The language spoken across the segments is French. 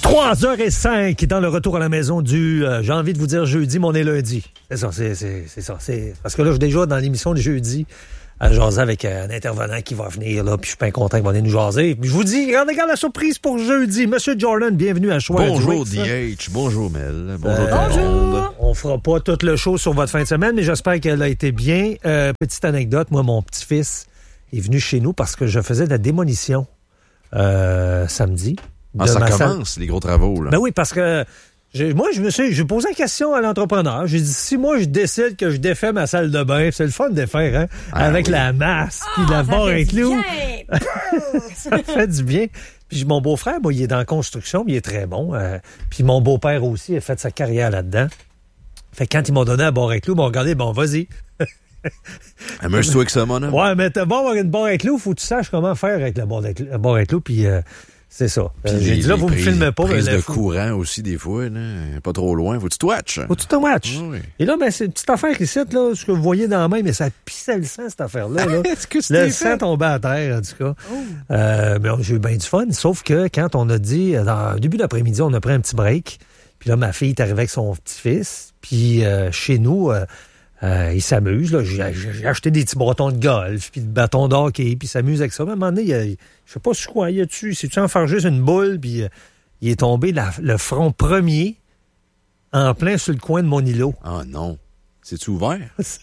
3h05 dans le retour à la maison du, j'ai envie de vous dire jeudi, mais on est lundi. C'est ça, c'est ça. Parce que là, je suis déjà dans l'émission de jeudi à jaser avec un intervenant qui va venir, là, puis je suis bien content qu'il va venir nous jaser. Puis je vous dis, regarde la surprise pour jeudi. Monsieur Jordan, bienvenue à Choix. Bonjour DH, bonjour Mel, bonjour tout le monde. On fera pas tout le show sur votre fin de semaine, mais j'espère qu'elle a été bien. Petite anecdote, moi, mon petit-fils est venu chez nous parce que je faisais de la démolition samedi. Ça commence, les gros travaux, là. Ben oui, parce que j'ai posé la question à l'entrepreneur. J'ai dit, si moi, je décide que je défais ma salle de bain, c'est le fun de défaire, hein? Avec la masse, puis la barre et clous. Ça fait du bien. Puis mon beau-frère, moi, il est dans la construction, mais il est très bon. Puis mon beau-père aussi a fait sa carrière là-dedans. Fait que quand ils m'ont donné la barre et clous, ils m'ont regardé, bon, vas-y. Amuse-toi avec ça, mon homme. Ouais, mais t'as bon avoir une barre à clous, faut que tu saches comment faire avec la barre à clous, puis c'est ça. J'ai dit là, vous me filmez pas. Prise de courant aussi, des fois, là, pas trop loin. Faut que tu te watches. Faut que tu te watches. Oui. Et là, ben, c'est une petite affaire ici, là, ce que vous voyez dans la main, mais ça pissait le sang, cette affaire-là. Là. Le sang tombait à terre, en tout cas. Mais j'ai eu bien du fun, sauf que quand on a dit, au début d'après-midi, on a pris un petit break, puis là, ma fille est arrivée avec son petit-fils, puis chez nous... il s'amuse, là. J'ai acheté des petits bâtons de golf, puis de bâtons de hockey, puis il s'amuse avec ça. Mais à un moment donné, je sais pas sur quoi, c'est-tu enfargé sur une boule, puis il est tombé le front premier en plein sur le coin de mon îlot. Ah non. C'est-tu ouvert?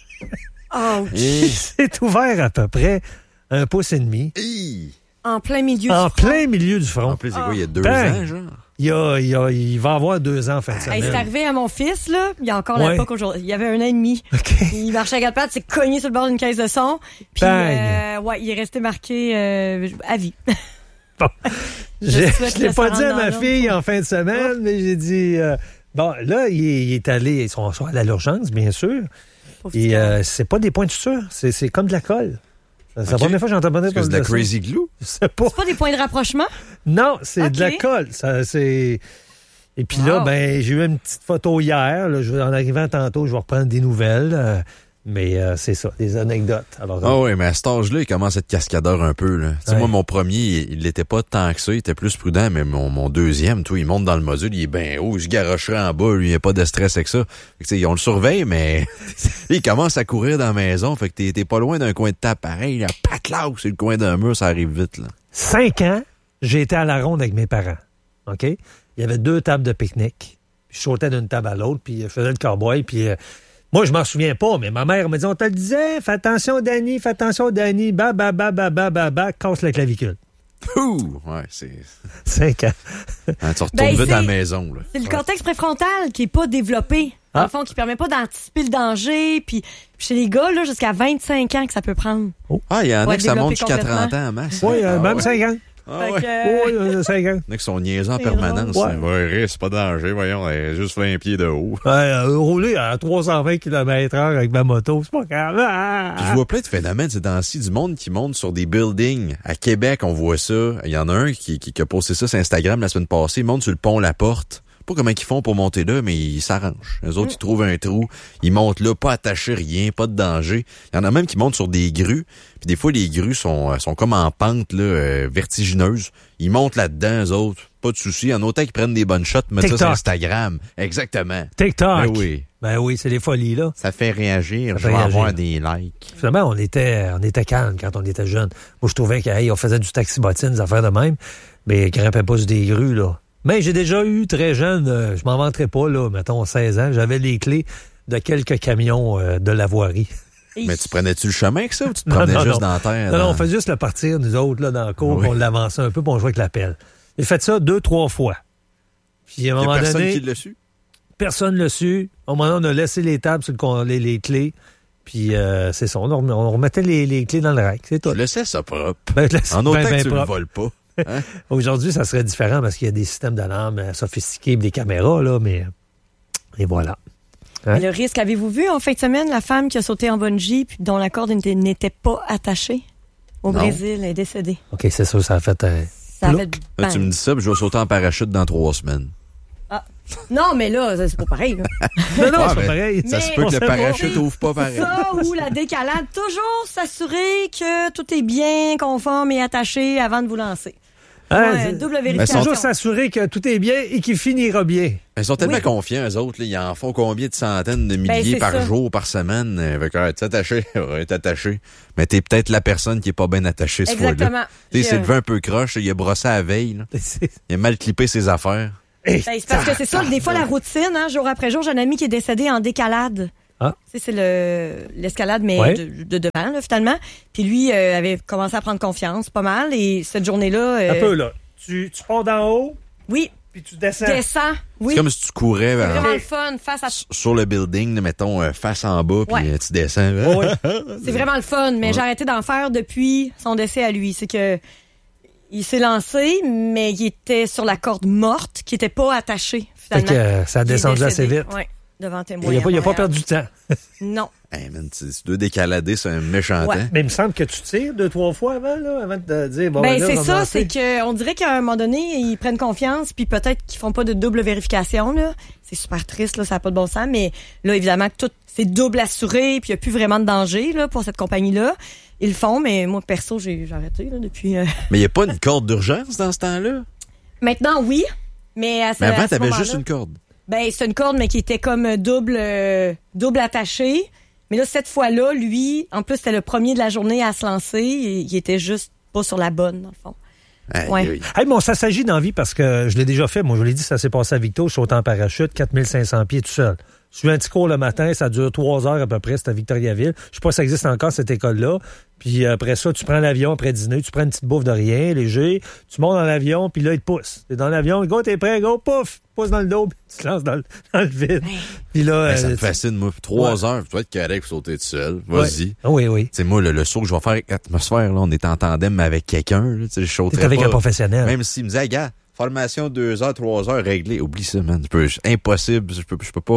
C'est ouvert à peu près 1,5 pouce. En plein milieu du front. En plein milieu du front. En plus, c'est quoi, il y a 2 ans, genre? Il va avoir 2 ans en fin de semaine. C'est arrivé à mon fils, là. Il y a encore l'époque aujourd'hui. Il y avait 1 an et demi. Okay. Il marchait à 4 pattes, s'est cogné sur le bord d'une caisse de son. Puis, il est resté marqué à vie. Bon. Je l'ai pas dit à ma fille en fin de semaine, mais j'ai dit... bon, là, il est allé... Ils sont allés à l'urgence, bien sûr. Et c'est pas des points de suture. C'est comme de la colle. C'est la première fois que j'entends parler de ça. C'est de la crazy glue? C'est pas des points de rapprochement? Non, c'est de la colle. Et puis là, ben, j'ai eu une petite photo hier. Là, en arrivant tantôt, je vais reprendre des nouvelles. Mais c'est ça, des anecdotes. Alors, oui, mais à cet âge-là, il commence à être cascadeur un peu. Là. Ouais. Moi, mon premier, il l'était pas tant que ça. Il était plus prudent, mais mon deuxième, il monte dans le module, il est bien haut. Je garocherai en bas, lui, il n'y a pas de stress avec ça. Fait que, on le surveille, mais il commence à courir dans la maison. Fait que t'es pas loin d'un coin de table pareil. Là, patlaou, c'est le coin d'un mur, ça arrive vite. Là. 5 ans, j'ai été à la ronde avec mes parents. OK? Il y avait 2 tables de pique-nique. Je sautais d'une table à l'autre, puis je faisais le cowboy, puis... moi, je m'en souviens pas, mais ma mère me dit, on te le disait, fais attention, Danny, casse la clavicule. Ouh! Ouais, c'est... 5 ans. Tu retournes vite à la maison, là. C'est le cortex préfrontal qui est pas développé. Dans le fond, qui permet pas d'anticiper le danger. Puis chez les gars, là, jusqu'à 25 ans que ça peut prendre. Oh. Ah, il y en a que ça monte jusqu'à 30 ans en masse. Oui, même 5 ans. Ah ouais. Oui, 5 ans. Il y en a qui sont niaisés en permanence. Ouais, c'est pas de danger, voyons, juste 20 pieds de haut. Rouler à 320 km/h avec ma moto, c'est pas grave. Puis je vois plein de phénomènes ces temps-ci, du monde qui monte sur des buildings. À Québec, on voit ça. Il y en a un qui a posté ça sur Instagram la semaine passée. Il monte sur le pont La Porte. Pas comment ils font pour monter là, mais ils s'arrangent. Les autres, ils trouvent un trou, ils montent là, pas attachés, rien, pas de danger. Il y en a même qui montent sur des grues, puis des fois, les grues sont comme en pente, là, vertigineuse. Ils montent là-dedans, eux autres, pas de souci. Il y en a autant qui prennent des bonnes shots, mettent ça sur Instagram. Exactement. TikTok. Ben oui, c'est des folies, là. Ça fait réagir, je vais avoir des likes. Finalement, on était calme quand on était jeunes. Moi, je trouvais qu'on faisait du taxi-bottine, des affaires de même, mais ils grimpaient pas sur des grues, là. Mais j'ai déjà eu, très jeune, je m'en vanterai pas, là, mettons 16 ans, j'avais les clés de quelques camions de la voirie. Mais tu prenais-tu le chemin avec ça ou tu te promenais juste dans la terre? Non, on faisait juste le partir, nous autres, là, dans le cours, puis on l'avançait un peu, puis on jouait avec la pelle. J'ai fait ça 2-3 fois. Puis à un moment donné... Personne qui l'a su? Personne l'a su. Au moment donné, on a laissé les tables sur les clés. Puis c'est ça, on remettait les clés dans le rack, c'est tout. Tu laissais ça propre. En autant que tu le voles pas. Hein? Aujourd'hui, ça serait différent parce qu'il y a des systèmes d'alarme sophistiqués, des caméras, là, mais... Et voilà. Hein? Le risque, avez-vous vu en fin de semaine la femme qui a sauté en bungee puis dont la corde n'était pas attachée au Brésil, elle est décédée. OK, c'est ça, ça a fait... Ça a fait là, tu me dis ça, puis je vais sauter en parachute dans 3 semaines. Ah. Non, mais là, c'est pas pareil. Là. non, c'est pas pareil. Ça se peut que le parachute ouvre pas pareil. Ça ou la décalade, toujours s'assurer que tout est bien conforme et attaché avant de vous lancer. Double vérification. Il faut juste s'assurer que tout est bien et qu'il finira bien. Ils sont tellement confiants, eux autres. Là, ils en font combien de centaines de milliers par jour, par semaine? T'es attaché. Mais t'es peut-être la personne qui est pas bien attachée ce fois-là. Exactement. Il s'est levé un peu croche, il a brossé à la veille. Là. Il a mal clippé ses affaires. C'est parce que c'est ça, des fois, la routine, jour après jour, j'ai un ami qui est décédé en décalade. C'est l'escalade, mais de devant, là, finalement. Puis lui avait commencé à prendre confiance pas mal. Et cette journée-là... Un peu, là. Tu pars d'en haut. Oui. Puis tu descends. Oui. C'est comme si tu courais c'est vraiment le fun, sur le building, mettons, face en bas, puis tu descends. C'est vraiment le fun, mais j'ai arrêté d'en faire depuis son décès à lui. C'est que il s'est lancé, mais il était sur la corde morte, qui n'était pas attachée, finalement. Fait que ça a descendu assez vite. Oui, devant témoin. Il n'a pas perdu de temps. Non. Hey man, tu dois décalader, c'est un méchant temps. Mais il me semble que tu tires 2-3 fois avant de te dire... C'est ça, c'est qu'on dirait qu'à un moment donné, ils prennent confiance, puis peut-être qu'ils font pas de double vérification, là. C'est super triste, là, ça n'a pas de bon sens, mais là, évidemment, tout c'est double assuré, puis il n'y a plus vraiment de danger, là, pour cette compagnie-là. Ils le font, mais moi, perso, j'ai arrêté, là, depuis... Mais il n'y a pas une corde d'urgence dans ce temps-là? Maintenant, oui, mais avant, t'avais juste une corde. C'est une corde, mais qui était comme double attachée. Mais là, cette fois-là, lui, en plus, c'était le premier de la journée à se lancer. Et il était juste pas sur la bonne, dans le fond. Bon, ça s'agit d'envie parce que je l'ai déjà fait. Moi, je l'ai dit, ça s'est passé à Victo. Je saute en parachute, 4500 pieds tout seul. Je suis un petit cours le matin, ça dure 3 heures à peu près, c'est à Victoriaville. Je sais pas si ça existe encore, cette école-là. Puis après ça, tu prends l'avion après dîner, tu prends une petite bouffe de rien, léger, tu montes dans l'avion, puis là, il te pousse. T'es dans l'avion, le gars, t'es prêt, go, pouf, pousse dans le dos, puis tu te lances dans le vide. Puis là... ça me fascine, moi. 3 heures, tu dois être correct pour sauter tout seul. Vas-y. Oui. Tu sais, moi, le saut que je vais faire avec l'atmosphère, là, on est en tandem avec quelqu'un, je sauterais pas. T'es avec un professionnel. Même s'il me disait, gars, formation 2 heures, 3 heures, réglé. Oublie ça, man. Impossible. Je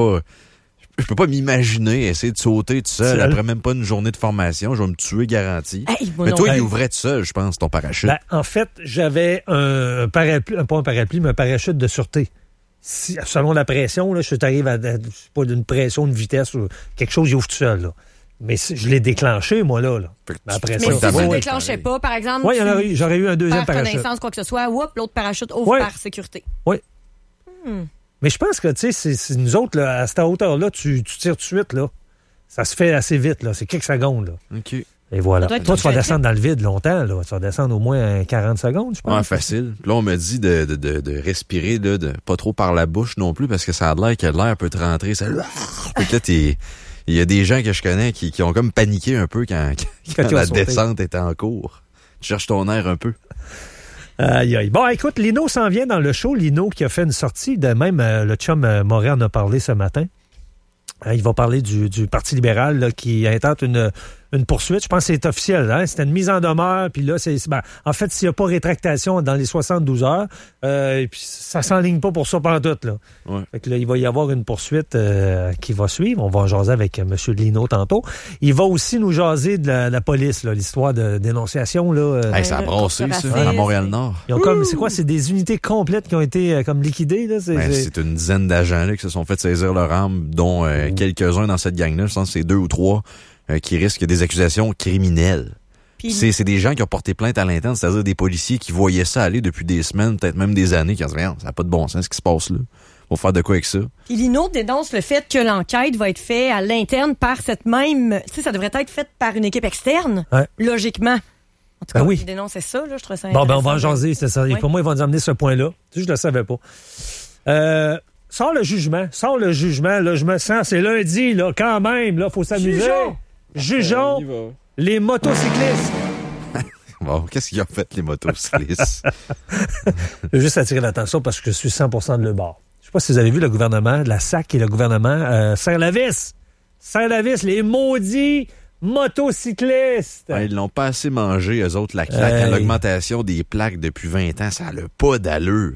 peux pas m'imaginer essayer de sauter tout seul après même pas une journée de formation. Je vais me tuer garanti. Mais toi, il ouvrait tout seul, je pense, ton parachute. En fait, j'avais un parapluie, pas un parapluie, mais un parachute de sûreté. Selon la pression, là, je t'arrive à pas d'une pression, une vitesse ou quelque chose, il ouvre tout seul. Là. Mais je l'ai déclenché, moi, là. Mais si tu ne déclenchais pas, par exemple, j'aurais eu un deuxième parachute. Connaissance, quoi que ce soit, l'autre parachute ouvre par sécurité. Oui. Mais je pense que, tu sais, c'est nous autres, là, à cette hauteur-là, tu tires tout de suite, là. Ça se fait assez vite, là. C'est quelques secondes, là. OK. Et voilà. Toi, tu vas descendre dans le vide longtemps, là. Tu vas descendre au moins 40 secondes, je pense. Ouais, facile. Puis là, on me dit de respirer, là, pas trop par la bouche non plus, parce que ça a l'air que l'air peut te rentrer. Ça... Puis là, il y a des gens que je connais qui ont comme paniqué un peu quand la descente était en cours. Tu cherches ton air un peu. Aïe. Bon, écoute, Lino s'en vient dans le show. Lino qui a fait une sortie, de même le chum Morin en a parlé ce matin. Il va parler du Parti libéral là, qui intente une poursuite. Je pense que c'est officiel. Hein? C'était une mise en demeure. Puis là, en fait, s'il n'y a pas rétractation dans les 72 heures, puis ça s'enligne pas pour ça pantoute. Là. Ouais. Fait que là, il va y avoir une poursuite qui va suivre. On va en jaser avec M. Lino tantôt. Il va aussi nous jaser de la police, là, l'histoire de dénonciation. Là, ça a brassé, ça, à Montréal-Nord. Ils ont c'est quoi? C'est des unités complètes qui ont été comme liquidées. Là? C'est une dizaine d'agents là, qui se sont fait saisir leur arme, dont quelques-uns dans cette gang-là. Je pense que c'est 2 ou 3 qui risquent des accusations criminelles. Puis c'est des gens qui ont porté plainte à l'interne, c'est-à-dire des policiers qui voyaient ça aller depuis des semaines, peut-être même des années, qui ont dit « ça n'a pas de bon sens ce qui se passe là. On va faire de quoi avec ça? » Puis Lino dénonce le fait que l'enquête va être faite à l'interne par cette même... Tu sais, ça devrait être fait par une équipe externe, logiquement. En tout cas, il dénonçait ça, là, je trouve ça intéressant. On va en jaser, c'est ça. Et pour moi, ils vont nous amener ce point-là. Je le savais pas. Sors le jugement. Là, je me sens, c'est lundi, là, quand même, là, faut s'amuser. Jugeons les motocyclistes. Bon, qu'est-ce qu'ils ont fait, les motocyclistes? Je veux juste attirer l'attention parce que je suis 100% de le bord. Je sais pas si vous avez vu le gouvernement, la SAC et le gouvernement serre la vis. Serre la vis, les maudits motocyclistes. Ils l'ont pas assez mangé, eux autres, la claque. L'augmentation des plaques depuis 20 ans, ça n'a pas d'allure.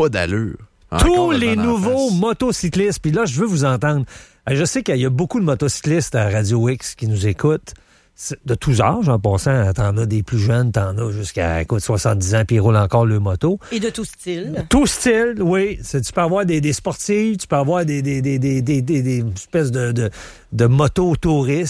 Tous les nouveaux motocyclistes. Puis là, je veux vous entendre. Je sais qu'il y a beaucoup de motocyclistes à Radio X qui nous écoutent. De tous âges, en passant. T'en as des plus jeunes, t'en as jusqu'à 70 ans, puis ils roulent encore le moto. Et de tout style. Tout style, oui. Tu peux avoir des sportifs, tu peux avoir des espèces de motos touristes.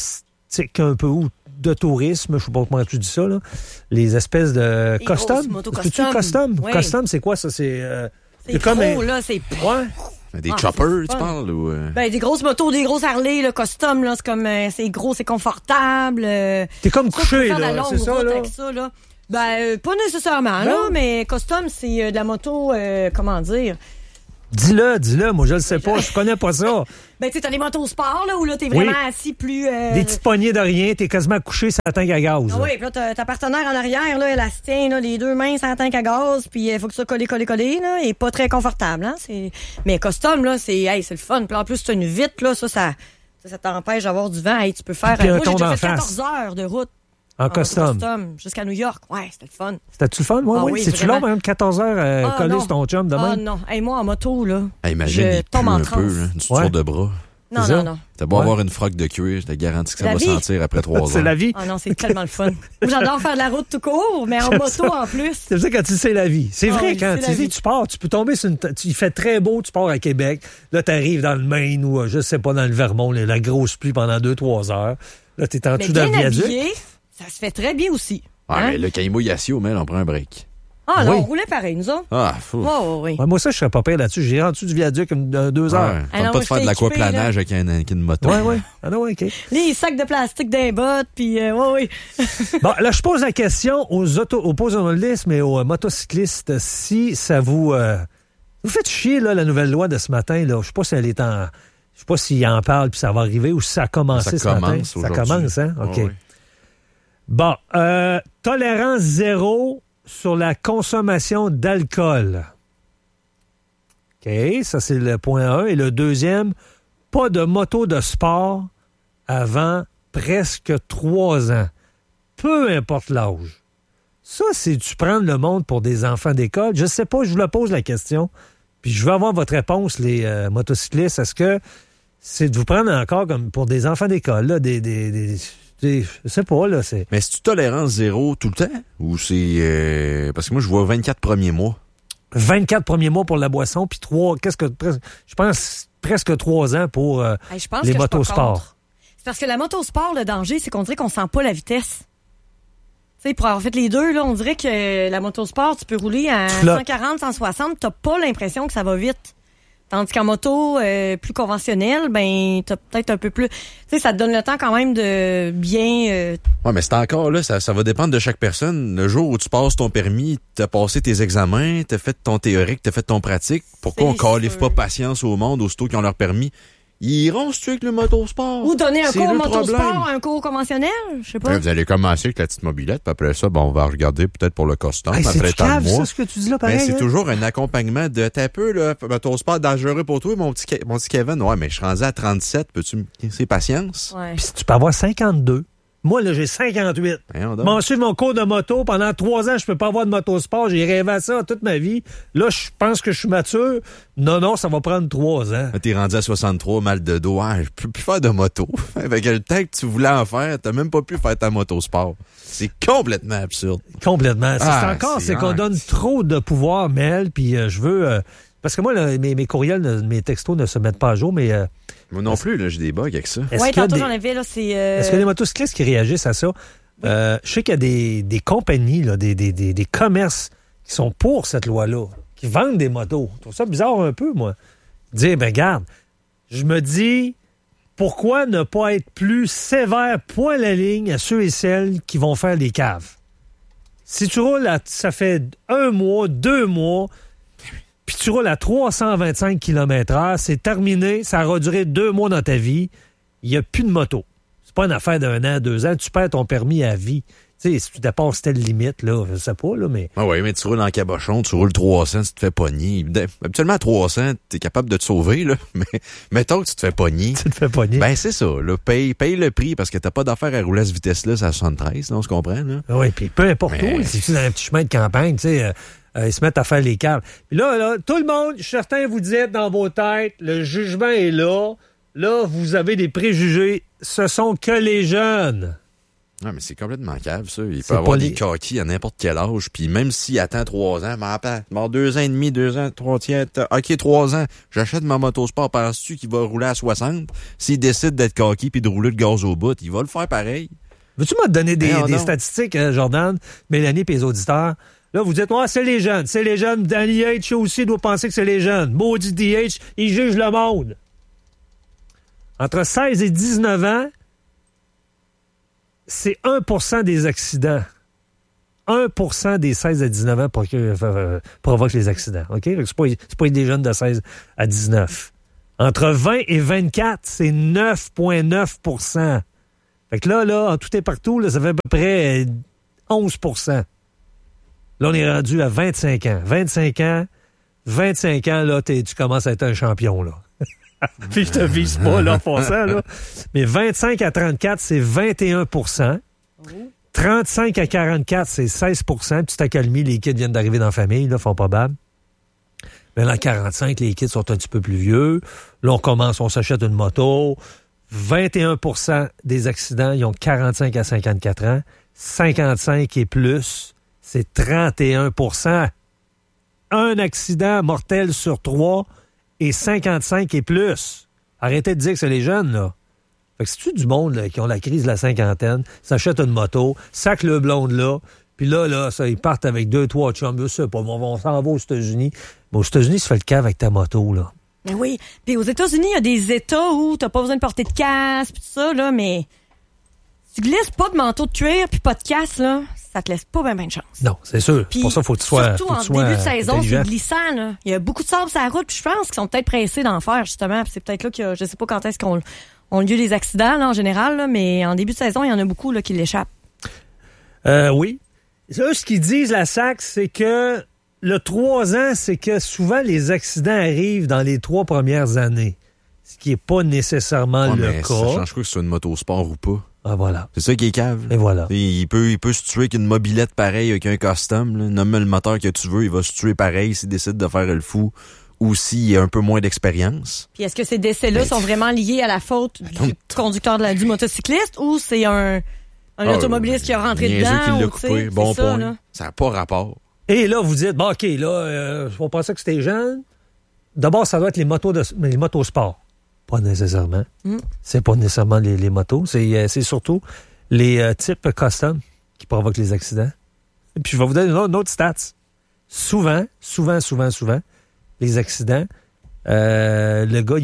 touristiques un peu ou de tourisme, je sais pas comment tu dis ça, là. Les espèces de custom. Custom? Oui. Custom, c'est quoi ça? C'est comme gros, là, c'est... Ouais. Des choppers, tu parles? Ou Ben, des grosses motos, des grosses Harley, le custom, là, c'est comme, c'est gros, c'est confortable. T'es comme couché, là, c'est ça, là? Avec ça, là. Ben, pas nécessairement, là, mais custom, c'est de la moto, comment dire... Dis-le, moi je le sais pas, je connais pas ça. Ben, tu sais, t'as des motos sport, là, où là, t'es vraiment assis plus... Des petites poignées de rien, t'es quasiment couché sur la tank à gaz. Ah oui, puis là, t'as ta partenaire en arrière, là, elle se tient, là, les deux mains sur la tank à gaz, puis il faut que ça colle, là, et pas très confortable, hein. Mais custom, là, c'est le fun. Puis en plus, t'as une vitre, là, ça t'empêche d'avoir du vent. Hey, tu peux faire... Moi, j'ai déjà fait 14 heures de route. En custom. Jusqu'à New York. Ouais, c'était le fun. C'était-tu le fun? Oui. C'est-tu long, même, 14 heures coller sur ton chum demain? Ah non. Hey, moi, en moto, là, imagine, je tombe en transe. Du tour de bras. Non. T'as beau avoir une froque de cuir, je te garantis que ça va sentir après 3 heures. C'est la vie. Ah non, c'est tellement le fun. J'adore faire de la route tout court, mais en moto en plus. C'est ça quand tu sais la vie. C'est vrai, quand tu pars, tu peux tomber sur il fait très beau, tu pars à Québec. Là, t'arrives dans le Maine ou, je sais pas, dans le Vermont, la grosse pluie pendant 2-3 heures. Là, t'es en dessous d'un viaduc. Ça se fait très bien aussi. Ah, mais le Caïmo Yassio, on prend un break. Ah non, on roulait pareil, nous autres. Ah, fou. Oui. Ouais, moi, ça, je serais pas prêt là-dessus. J'ai rendu du viaduc 2 heures. Tente pas de faire de l'aquaplanage avec une moto. Oui. Ah non, OK. Les sacs de plastique d'un bottes, puis oui. Bon, là, je pose la question aux automobilistes, mais aux motocyclistes, si ça vous faites chier, là, la nouvelle loi de ce matin, là. Je sais pas si elle est je sais pas s'il en parle puis ça va arriver ou si ça a commencé ce matin. Ça commence, hein? OK. Oui. Bon, tolérance zéro sur la consommation d'alcool. OK, ça c'est le point 1. Et le deuxième, pas de moto de sport avant presque 3 ans. Peu importe l'âge. Ça, c'est tu prends le monde pour des enfants d'école. Je sais pas, je vous la pose la question. Puis je veux avoir votre réponse, les motocyclistes. Est-ce que c'est de vous prendre encore comme pour des enfants d'école, là, je sais pas, là, c'est... Mais c'est-tu tolérance zéro tout le temps? Ou c'est... parce que moi, je vois 24 premiers mois. 24 premiers mois pour la boisson, puis 3... je pense presque 3 ans pour les motosports. C'est parce que la motosport, le danger, c'est qu'on dirait qu'on sent pas la vitesse. Tu sais, pour avoir fait les deux, là, on dirait que la motosport, tu peux rouler à 140, 160, t'as pas l'impression que ça va vite. Tandis qu'en moto plus conventionnelle, ben t'as peut-être un peu plus... Tu sais, ça te donne le temps quand même de bien... Ouais, mais c'est encore là, ça va dépendre de chaque personne. Le jour où tu passes ton permis, t'as passé tes examens, t'as fait ton théorique, t'as fait ton pratique, pourquoi on califie pas patience au monde aussitôt qu'ils ont leur permis? Ils iront se tuer avec le motosport. Ou donner un cours motosport, un cours conventionnel, je sais pas. Ouais, vous allez commencer avec la petite mobilette, puis après ça, on va regarder peut-être pour le custom. C'est cave, ça, ce que tu dis là, pareil. Mais c'est toujours un accompagnement de t'as peu, là, motosport dangereux pour toi, mon petit Kevin. Ouais, mais je suis rendu à 37, peux-tu me laisser patience? Ouais. Puis tu peux avoir 52. Moi, là, j'ai 58. M'en suivre mon cours de moto. Pendant 3 ans, je peux pas avoir de motosport. J'ai rêvé à ça toute ma vie. Là, je pense que je suis mature. Non, ça va prendre 3 ans. T'es rendu à 63, mal de dos. Ah, je peux plus faire de moto. Avec le temps que tu voulais en faire, t'as même pas pu faire ta motosport. C'est complètement absurde. Complètement. C'est qu'on donne trop de pouvoir, Mel, puis je veux... parce que moi, là, mes courriels, mes textos ne se mettent pas à jour, mais... moi non plus, là, j'ai des bugs avec ça. Oui, tantôt j'en avais, là, c'est... Est-ce qu'il y a des motocyclistes qui réagissent à ça? Oui. Je sais qu'il y a des compagnies, là, des commerces qui sont pour cette loi-là, qui vendent des motos. Je trouve ça bizarre un peu, moi. Dire, ben garde, je me dis, pourquoi ne pas être plus sévère, point à la ligne, à ceux et celles qui vont faire des caves? Si tu roules, ça fait 1 mois, 2 mois... puis tu roules à 325 km/h, c'est terminé, ça aura duré 2 mois dans ta vie, il n'y a plus de moto. C'est pas une affaire d'1 an, 2 ans, tu perds ton permis à vie. Tu sais, si tu dépasses telle limite, là, je sais pas, là, mais... Ah oui, mais tu roules en cabochon, tu roules 300, tu te fais pogner. Habituellement, à 300, t'es capable de te sauver, là, mais mettons que tu te fais pogner. Tu te fais pogner. Ben, c'est ça, là, paye le prix, parce que t'as pas d'affaire à rouler à cette vitesse-là, c'est à 73, là, on se comprend, là. Oui, puis peu importe où, si tu es dans un petit chemin de campagne, tu sais... ils se mettent à faire les caves. Puis là, tout le monde, certains vous dites dans vos têtes, le jugement est là. Là, vous avez des préjugés. Ce sont que les jeunes. Non, mais c'est complètement cave, ça. Il peut avoir des kakis à n'importe quel âge, puis même s'il attend 3 ans, bon, 2 ans et demi, 2 ans, 3 tiers, OK, 3 ans, j'achète ma motosport, penses-tu qu'il va rouler à 60? S'il décide d'être kaki puis de rouler le gaz au bout, il va le faire pareil. Veux-tu me donner des statistiques, Jordan, Mélanie et les auditeurs? Là, vous dites, c'est les jeunes. C'est les jeunes. Danny H aussi doit penser que c'est les jeunes. Maudit DH, il juge le monde. Entre 16 et 19 ans, c'est 1% des accidents. 1% des 16 à 19 ans provoquent les accidents. OK? C'est pas des jeunes de 16 à 19. Entre 20 et 24, c'est 9,9%. Fait que là, en tout et partout, là, ça fait à peu près 11%. Là, on est rendu à 25 ans. 25 ans, là, tu commences à être un champion, là. Puis je te vise pas, là, pour ça, là. Mais 25 à 34, c'est 21%. 35 à 44, c'est 16%. Petite accalmie, les kids viennent d'arriver dans la famille, là, fort probable. Mais là, 45, les kids sont un petit peu plus vieux. Là, on s'achète une moto. 21% des accidents, ils ont 45 à 54 ans. 55 et plus, c'est 31%. Un accident mortel sur 3 et 55 et plus. Arrêtez de dire que c'est les jeunes, là. Fait que c'est-tu du monde là, qui ont la crise de la cinquantaine, s'achètent une moto, sac le blonde là, puis là, ça, ils partent avec 2-3 chums, je sais pas, on s'en va aux États-Unis. Mais aux États-Unis, tu fais le cave avec ta moto, là. Mais oui. Puis aux États-Unis, il y a des États où t'as pas besoin de porter de casque, pis tout ça, là, mais si tu glisses pas de manteau de cuir puis pas de casque, là, ça te laisse pas bien de chance. Non, c'est sûr. Puis, pour ça, faut que tu sois surtout en début de saison, c'est glissant, là. Il y a beaucoup de sable sur la route, puis je pense qu'ils sont peut-être pressés d'en faire, justement. Puis c'est peut-être là qu'il y a, je sais pas quand est-ce qu'on ont lieu les accidents, là, en général, là, mais en début de saison, il y en a beaucoup, là, qui l'échappent. Oui. Eux, ce qu'ils disent, la SAC, c'est que le 3 ans, c'est que souvent les accidents arrivent dans les 3 premières années. Ce qui n'est pas nécessairement le cas. Ça change quoi que ce soit une motosport ou pas? Ah, voilà. C'est ça qui est cave. Et voilà. Il peut se tuer avec une mobilette pareille, avec un custom. Là. Nomme le moteur que tu veux, il va se tuer pareil s'il décide de faire le fou ou s'il a un peu moins d'expérience. Puis est-ce que ces décès-là sont vraiment liés à la faute du conducteur du motocycliste ou c'est un automobiliste qui a rentré dedans? Qui l'a coupé. Bon ça, point. Là. Ça n'a pas rapport. Et là, vous dites, bon, OK, là, on pensait que c'était jeune. D'abord, ça doit être les motosports. Pas nécessairement. C'est pas nécessairement les motos. C'est surtout les types custom qui provoquent les accidents. Et puis, je vais vous donner une autre stats. Souvent, les accidents, le gars,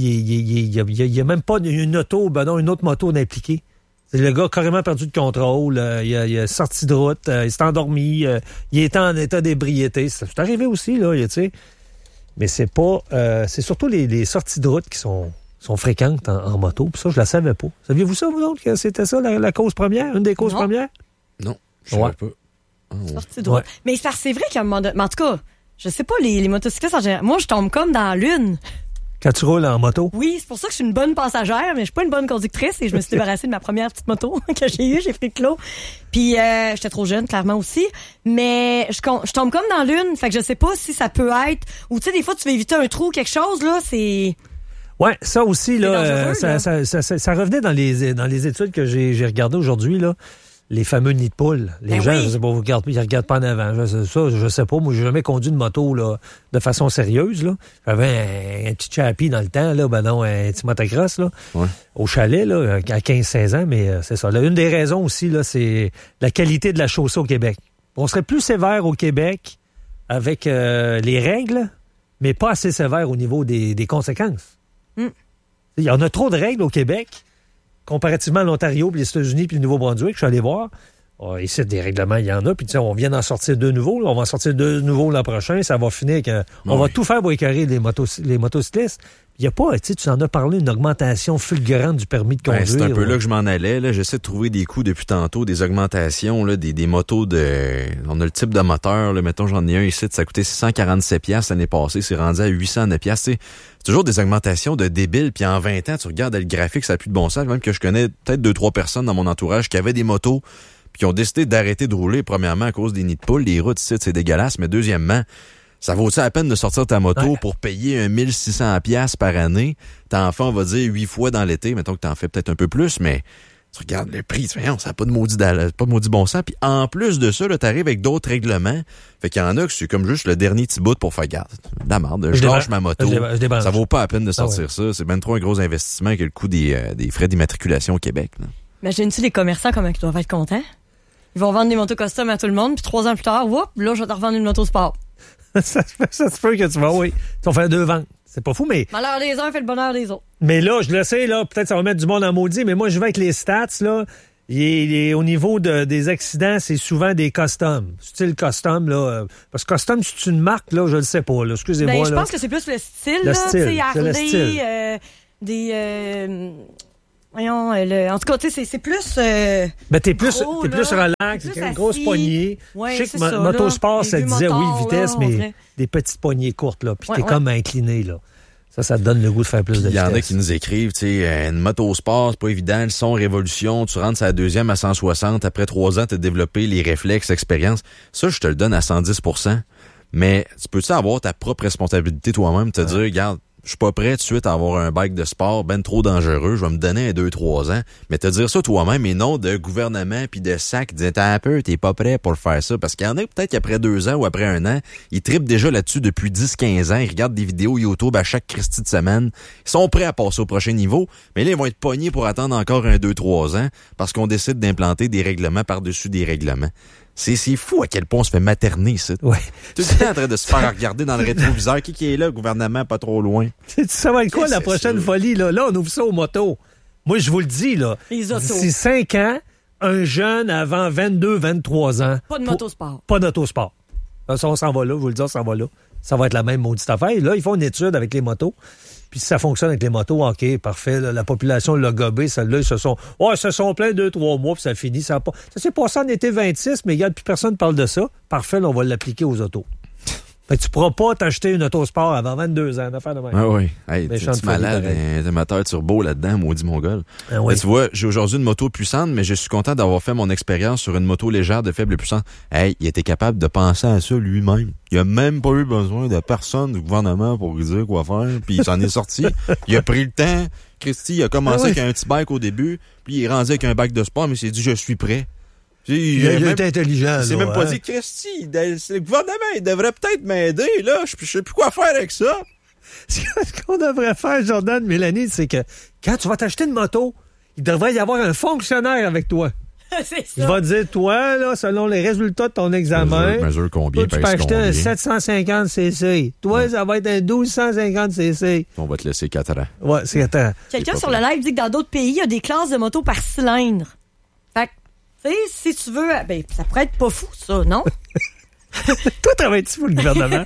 il y a même pas une autre moto d'impliquer. Le gars a carrément perdu de contrôle. Il a sorti de route. Il s'est endormi. Il était en état d'ébriété. C'est arrivé aussi, là, tu sais. Mais c'est pas... c'est surtout les sorties de route qui sont fréquentes en moto. Puis ça, je la savais pas. Saviez-vous ça, vous autres, que c'était ça, la cause première? Une des causes premières? Non, je savais pas. Sortie de route. Ouais. Mais c'est vrai qu'à un moment donné... En tout cas, je sais pas, les motocyclistes en général... Moi, je tombe comme dans la lune. Quand tu roules en moto? Oui, c'est pour ça que je suis une bonne passagère, mais je suis pas une bonne conductrice et je me suis débarrassée de ma première petite moto que j'ai eue, j'ai fait le clos. Puis j'étais trop jeune, clairement aussi. Mais je tombe comme dans l'une, fait que je sais pas si ça peut être... Ou tu sais, des fois, tu veux éviter un trou ou quelque chose, là, c'est... Ouais, ça aussi, là, ça revenait dans les études que j'ai regardées aujourd'hui, là. Les fameux nids de poules. Les gens, je sais pas, ils regardent pas en avant. Je sais pas. Moi, j'ai jamais conduit une moto là, de façon sérieuse. Là. J'avais un petit chappie dans le temps, là, un petit motocross là, au chalet là, à 15-16 ans, mais c'est ça. Là, une des raisons aussi, là, c'est la qualité de la chaussée au Québec. On serait plus sévère au Québec avec les règles, mais pas assez sévère au niveau des conséquences. Il y en a trop de règles au Québec. Comparativement à l'Ontario, puis les États-Unis, puis le Nouveau-Brunswick, je suis allé voir. Ici, des règlements, il y en a. Puis, on vient d'en sortir 2 nouveaux. Là. On va en sortir 2 nouveaux l'an prochain. Ça va finir avec... On va tout faire pour écœurer les motocyclistes. Il n'y a pas, tu en as parlé, une augmentation fulgurante du permis de conduire. C'est un peu là que je m'en allais. Là. J'essaie de trouver des coûts depuis tantôt, des augmentations, là, des motos de... On a le type de moteur. Là. Mettons, j'en ai un ici, ça coûtait 647$ l'année passée. C'est rendu à 809$. C'est toujours des augmentations de débiles. Puis en 20 ans, tu regardes le graphique, ça n'a plus de bon sens. Même que je connais peut-être 2-3 personnes dans mon entourage qui avaient des motos puis qui ont décidé d'arrêter de rouler, premièrement, à cause des nids de poules. Les routes ici, c'est dégueulasse. Mais deuxièmement, ça vaut-tu la peine de sortir ta moto pour payer 1600$ par année? T'en fais, on va dire, 8 fois dans l'été. Mettons que t'en fais peut-être un peu plus, mais Tu regardes le prix, tu fais, ça n'a pas de maudit bon sens. Puis en plus de ça, tu arrives avec d'autres règlements. Fait qu'il y en a que c'est comme juste le dernier petit bout pour faire garde. De la merde, je lâche ma moto. Ça vaut pas la peine de sortir ça. C'est même trop un gros investissement que le coût des frais d'immatriculation au Québec. Là. Imagine-tu les commerçants comment ils doivent être contents? Ils vont vendre des motos custom à tout le monde, puis 3 ans plus tard, là, je vais te revendre une moto sport. ça se peut que tu vas, oui. Tu vas faire 2 ventes. C'est pas fou, mais... Malheur des uns fait le bonheur des autres. Mais là, je le sais, là, peut-être ça va mettre du monde en maudit, mais moi, je vais avec les stats, là. Au niveau des accidents, c'est souvent des customs. Style custom, là. Parce que custom, c'est une marque, là, je le sais pas, là. Excusez-moi, je pense que c'est plus le style, là. Style, Harley, voyons, en tout cas, tu sais, c'est plus. T'es plus relax, c'est une grosse poignée. Ouais, je sais que Motosport, ça disait vitesse, mais des petites poignées courtes, là. Puis t'es comme incliné, là. Ça te donne le goût de faire plus de vitesse. Il y en a qui nous écrivent, tu sais, une motosport, c'est pas évident, le son révolution, tu rentres à la deuxième à 160, après 3 ans, t'as développé les réflexes, l'expérience. Ça, je te le donne à 110%. Mais tu peux-tu avoir ta propre responsabilité toi-même, te dire, regarde, je suis pas prêt tout de suite à avoir un bike de sport ben trop dangereux, je vais me donner un 2-3 ans, mais te dire ça toi-même et non de gouvernement puis de sac, disant un peu, t'es pas prêt pour faire ça, parce qu'il y en a peut-être qu'après 2 ans ou après 1 an, ils trippent déjà là-dessus depuis 10-15 ans, ils regardent des vidéos YouTube à chaque Christie de semaine, ils sont prêts à passer au prochain niveau, mais là ils vont être pognés pour attendre encore un 2-3 ans, parce qu'on décide d'implanter des règlements par-dessus des règlements. C'est fou à quel point on se fait materner, ça. Ouais. Tout le temps en train de se faire regarder dans le rétroviseur. Qui est là, gouvernement, pas trop loin? Ça va être quoi la prochaine folie, là? Là, on ouvre ça aux motos. Moi, je vous le dis, là. Les autos. D'ici 5 ans, un jeune avant 22-23 ans. Pas de motosport. Pas d'autosport. Ça, on s'en va là, je vous le dis, on s'en va là. Ça va être la même maudite affaire. Là, ils font une étude avec les motos. Puis si ça fonctionne avec les motos, OK, parfait. Là, la population l'a gobé, celle-là, ils se sont pleins 2-3 mois, puis ça finit. Ça s'est passé en été 26, mais regarde, plus personne ne parle de ça. Parfait, là, on va l'appliquer aux autos. Fait que tu pourras pas t'acheter une autosport avant 22 ans, d'affaire de même. Ah oui. Hey, t'es malade, un moteur turbo là-dedans, maudit mongol. Ah oui. Tu vois, j'ai aujourd'hui une moto puissante, mais je suis content d'avoir fait mon expérience sur une moto légère de faible puissance. Hey, il était capable de penser à ça lui-même. Il a même pas eu besoin de personne du gouvernement pour lui dire quoi faire, puis il s'en est sorti. Il a pris le temps. Christy, il a commencé avec un petit bike au début, puis il est rendu avec un bike de sport, mais il s'est dit, je suis prêt. Il est intelligent. Il s'est même pas dit, Christy, le gouvernement, il devrait peut-être m'aider, là. Je sais plus quoi faire avec ça. Ce qu'on devrait faire, Jordan, Mélanie, c'est que quand tu vas t'acheter une moto, il devrait y avoir un fonctionnaire avec toi. C'est ça. Il va dire, toi, là, selon les résultats de ton examen, mesure combien, toi, tu peux acheter un 750 cc. Toi, ça va être un 1250 cc. On va te laisser 4 ans. Ouais, c'est 4 ans. Quelqu'un sur le live dit que dans d'autres pays, il y a des classes de motos par cylindre. Fait que, tu sais, si tu veux, ça pourrait être pas fou, ça, non? Toi, travailles-tu pour le gouvernement?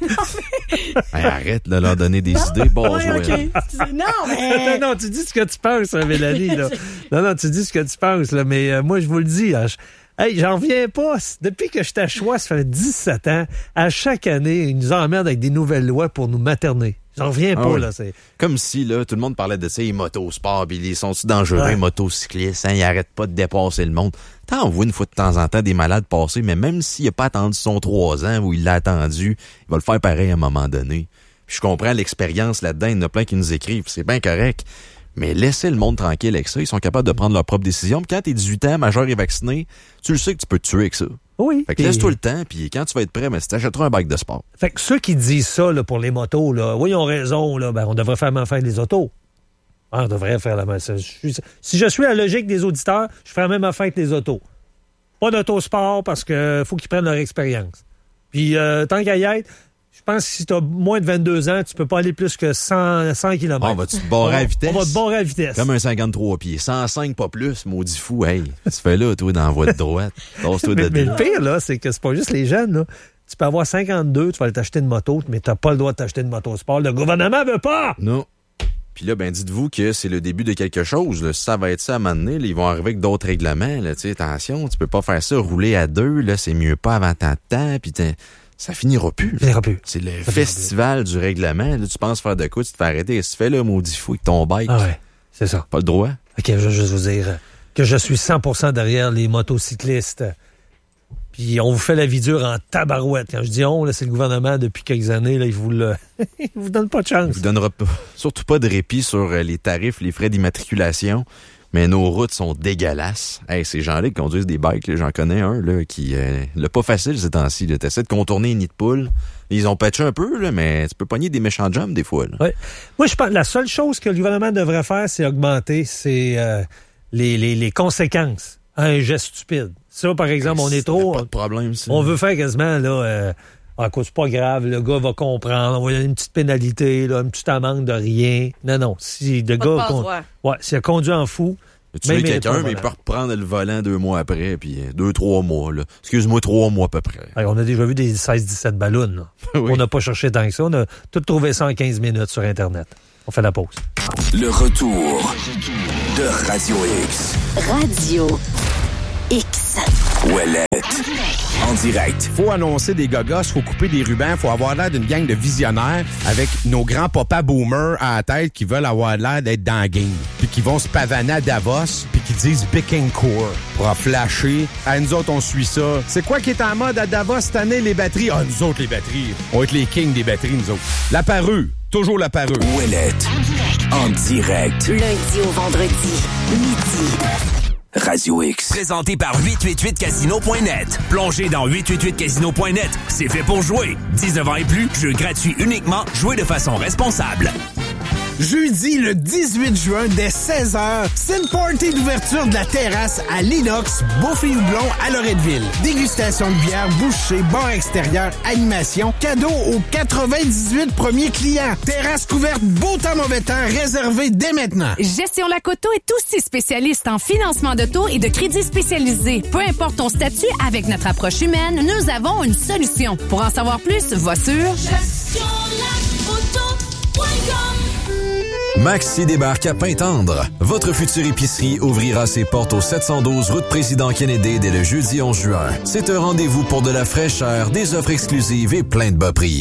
Arrête de leur donner des idées. Bon, okay. Non, mais... non, tu dis ce que tu penses, Mélanie. Là. Non, tu dis ce que tu penses. Là, mais moi, je vous le dis. J'en reviens pas. Depuis que je suis à Choix, ça fait 17 ans, à chaque année, ils nous emmerdent avec des nouvelles lois pour nous materner. J'en reviens pas, oui. Là. Comme si, là, tout le monde parlait de ça, les motosports, puis ils sont-ils dangereux, les motocyclistes, ils arrêtent pas de dépasser le monde. T'en vois une fois de temps en temps des malades passer, mais même s'il a pas attendu son 3 ans ou il l'a attendu, il va le faire pareil à un moment donné. Puis je comprends l'expérience là-dedans, il y en a plein qui nous écrivent, c'est bien correct. Mais laissez le monde tranquille avec ça, ils sont capables de prendre leurs propres décisions. Puis quand t'es 18 ans, majeur et vacciné, tu le sais que tu peux te tuer avec ça. Oui. Fait que laisse-toi le temps, puis quand tu vas être prêt, tu t'achèteras un bike de sport. Fait que ceux qui disent ça là, pour les motos, là, oui, ils ont raison, là, on devrait faire la même affaire des autos. On devrait faire la même affaire. Si je suis la logique des auditeurs, je ferais la même affaire que les autos. Pas d'autosport parce que faut qu'ils prennent leur expérience. Puis tant qu'à y être, je pense que si tu as moins de 22 ans, tu peux pas aller plus que 100 km. On va-tu te barrer à vitesse? On va te barrer à vitesse. Comme un 53 pieds. 105, pas plus, maudit fou. Hey, tu fais là, toi, dans la voie de droite. mais le pire, là, c'est que c'est pas juste les jeunes, là. Tu peux avoir 52, tu vas aller t'acheter une moto, mais t'as pas le droit de t'acheter une moto sport. Le gouvernement veut pas! Non. Puis là, dites-vous que c'est le début de quelque chose. Là. Ça va être ça à un moment donné. Là, ils vont arriver avec d'autres règlements. Là, attention, tu peux pas faire ça, rouler à 2. Là, c'est mieux pas avant tant de temps. Puis ça finira plus. C'est le festival du règlement. Là, tu penses faire de quoi? Tu te fais arrêter. Qu'est-ce que tu fais là, maudit fou, avec ton bike? Ah ouais, c'est ça. Pas le droit. OK, je veux juste vous dire que je suis 100% derrière les motocyclistes. Puis on vous fait la vie dure en tabarouette. Quand je dis on, là, c'est le gouvernement depuis quelques années, là, il vous donne pas de chance. Il vous donnera surtout pas de répit sur les tarifs, les frais d'immatriculation. Mais nos routes sont dégueulasses. Hey, ces gens-là qui conduisent des bikes, là, j'en connais un là, qui l'a pas facile ces temps-ci. Tu essaies de contourner les nids de poules. Ils ont patché un peu, là, mais tu peux pogner des méchants jumps des fois. Là. Ouais. Moi, je pense que la seule chose que le gouvernement devrait faire, c'est augmenter les conséquences à un geste stupide. Ça, par exemple, on est trop... Pas de problème, ça. On veut faire quasiment, là... c'est pas grave, le gars va comprendre, on va lui donner une petite pénalité, là, une petite amende de rien. Non, si le gars... s'il a conduit en fou... Tu tues quelqu'un, mais il peut reprendre le volant 2 mois après, puis 2-3 mois, là. Excuse-moi, 3 mois à peu près. Hey, on a déjà vu des 16-17 ballons, là. Oui. On n'a pas cherché tant que ça. On a tout trouvé ça en 15 minutes sur Internet. On fait la pause. Le retour de Radio X. Radio X. Ouellette. En direct. Faut annoncer des gogos, faut couper des rubans, faut avoir l'air d'une gang de visionnaires avec nos grands papas boomers à la tête qui veulent avoir l'air d'être dans la game. Puis qui vont se pavaner à Davos, puis qui disent Bécancour pour en flasher. Ah, nous autres, on suit ça. C'est quoi qui est en mode à Davos cette année, les batteries? Ah, nous autres, les batteries. On va être les kings des batteries, nous autres. La parure. Toujours la parure. Ouellette. En direct. Lundi au vendredi, midi. Radio X. Présenté par 888casino.net. Plongez dans 888casino.net. C'est fait pour jouer. 19 ans et plus, jeu gratuit uniquement. Jouez de façon responsable. Jeudi, le 18 juin, dès 16h, c'est une party d'ouverture de la terrasse à l'Inox, Beaufort-Houblon à Loretteville. Dégustation de bière, bouchée, bar extérieur, animation, cadeau aux 98 premiers clients. Terrasse couverte, beau temps, mauvais temps, réservé dès maintenant. Gestion Lac-Auto est aussi spécialiste en financement d'auto et de crédits spécialisés. Peu importe ton statut, avec notre approche humaine, nous avons une solution. Pour en savoir plus, va sur gestionlacauto.com. Maxi débarque à Pintendre. Votre future épicerie ouvrira ses portes au 712 route Président Kennedy dès le jeudi 11 juin. C'est un rendez-vous pour de la fraîcheur, des offres exclusives et plein de bas prix.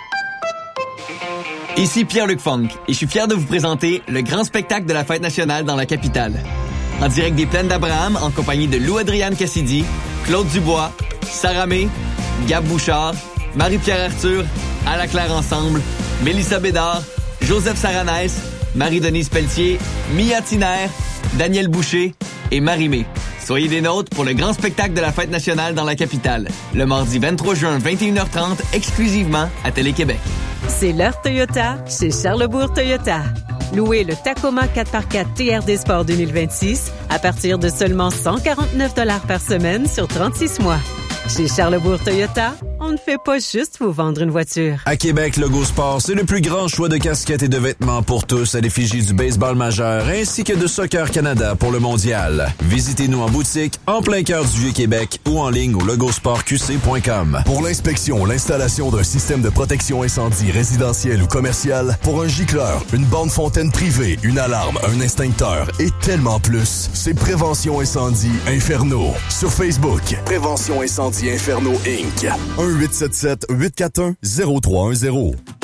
Ici Pierre-Luc Funk et je suis fier de vous présenter le grand spectacle de la Fête nationale dans la capitale. En direct des Plaines d'Abraham en compagnie de Lou-Adrienne Cassidy, Claude Dubois, Sarah May, Gab Bouchard, Marie-Pierre Arthur, À la Claire Ensemble, Mélissa Bédard, Joseph Saranès, Marie-Denise Pelletier, Mia Tiner, Daniel Boucher et Marie-Mé. Soyez des nôtres pour le grand spectacle de la Fête nationale dans la capitale, le mardi 23 juin 21h30, exclusivement à Télé-Québec. C'est l'heure Toyota chez Charlesbourg Toyota. Louez le Tacoma 4x4 TRD Sport 2026 à partir de seulement 149 $ par semaine sur 36 mois. Chez Charlesbourg Toyota, on ne fait pas juste vous vendre une voiture. À Québec, Logo Sport, c'est le plus grand choix de casquettes et de vêtements pour tous à l'effigie du baseball majeur ainsi que de Soccer Canada pour le mondial. Visitez-nous en boutique, en plein cœur du Vieux-Québec ou en ligne au logosportqc.com. Pour l'inspection, l'installation d'un système de protection incendie résidentiel ou commercial, pour un gicleur, une borne fontaine privée, une alarme, un extincteur et tellement plus, c'est Prévention Incendie Inferno. Sur Facebook, Prévention Incendie Inferno Inc. 1-877-841-0310.